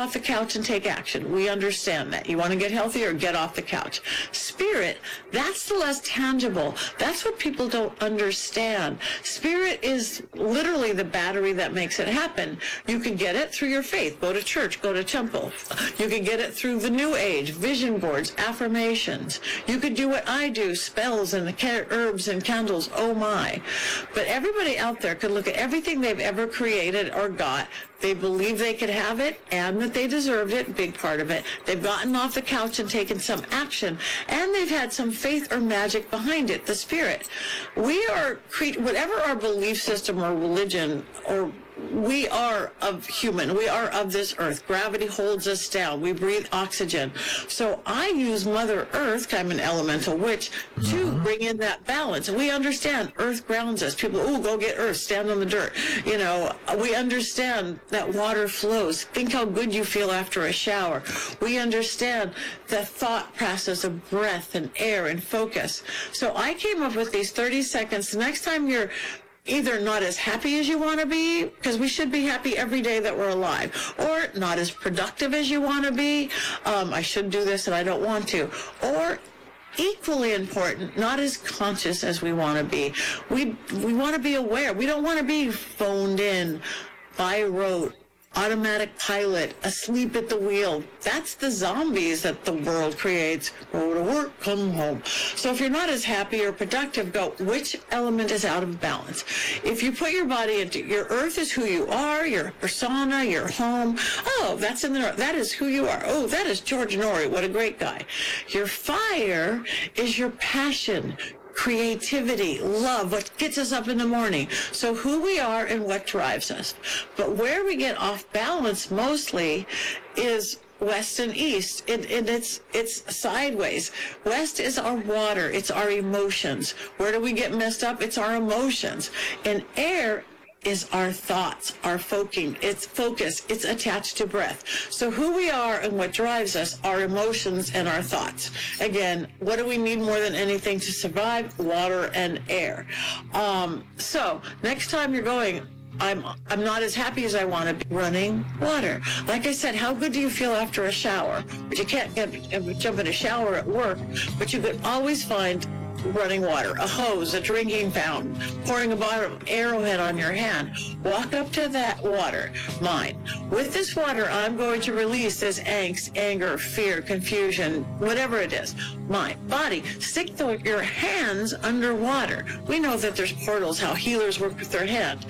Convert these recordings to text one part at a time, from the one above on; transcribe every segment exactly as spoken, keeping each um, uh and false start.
off the couch and take action. We understand that. You want to get healthier, get off the couch. Spirit, that's the less tangible. That's what people don't understand. Spirit is literally the battery that makes it happen. You can get it through your faith. Go to church, go to temple. You can get it through the new age, vision boards, affirmations. You could do what I do, spells and the herbs and candles, oh my. But everybody out there could look at everything they've ever created or got. They believe they could have it and that they deserved it, big part of it. They've gotten off the couch and taken some action, and they've had some faith or magic behind it, the spirit. We are, cre- whatever our belief system or religion or we are of human. We are of this earth. Gravity holds us down. We breathe oxygen. So I use Mother Earth, I'm an elemental witch, to mm-hmm. bring in that balance. And we understand earth grounds us. People, oh, go get earth, stand on the dirt. You know, we understand that water flows. Think how good you feel after a shower. We understand the thought process of breath and air and focus. So I came up with these thirty seconds. The next time you're either not as happy as you want to be, because we should be happy every day that we're alive, or not as productive as you want to be, um, I should do this and I don't want to, or equally important, not as conscious as we want to be. We, we want to be aware. We don't want to be phoned in, by rote, automatic pilot, asleep at the wheel. That's the zombies that the world creates. Go to work, come home. So if you're not as happy or productive, go, which element is out of balance? If you put your body into, your earth is who you are, your persona, your home. Oh, that's in the, that is who you are. Oh, that is George Norrie. What a great guy. Your fire is your passion, creativity, love, what gets us up in the morning. So who we are and what drives us. But where we get off balance mostly is west and east. It, it, it's, it's sideways. West is our water. It's our emotions. Where do we get messed up? It's our emotions. And air is our thoughts, our focusing, it's focus, it's attached to breath. So who we are and what drives us, our emotions and our thoughts. Again, what do we need more than anything to survive? Water and air. Um, so next time you're going, I'm I'm not as happy as I want to be, running water. Like I said, how good do you feel after a shower? But you can't get, jump in a shower at work, but you could always find running water, a hose, a drinking fountain, pouring a bottle of Arrowhead on your hand. Walk up to that water, mine. With this water, I'm going to release this angst, anger, fear, confusion, whatever it is. My body, stick the, your hands underwater. We know that there's portals, how healers work with their hand.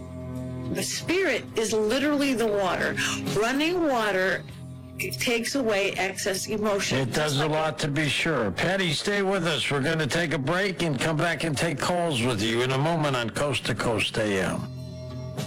The spirit is literally the water. Running water, it takes away excess emotion. It does a lot, to be sure. Patty, stay with us. We're going to take a break and come back and take calls with you in a moment on Coast to Coast A M.